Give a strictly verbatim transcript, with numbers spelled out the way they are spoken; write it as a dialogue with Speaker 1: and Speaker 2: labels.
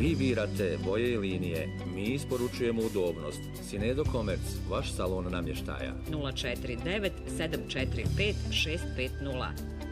Speaker 1: Vi birate boje i linije, mi isporučujemo udobnost. Sinedo Commerce, vaš salon namještaja.
Speaker 2: nula četiri devet sedam četiri pet šest pet nula.